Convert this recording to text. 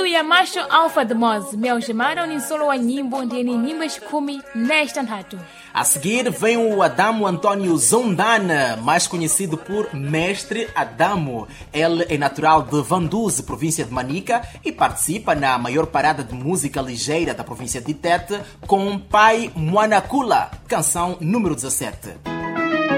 ya macho Alpha de Moz, meu chamaram ni solo wa nyimbo ndiye nyimbo shikumi nesta nhatu. A seguir vem o Adamo Antônio Zondana, mais conhecido por Mestre Adamo. Ele é natural de Vanduze, província de Manica, e participa na maior parada de música ligeira da província de Tete com Pai Moanacula, canção número 17.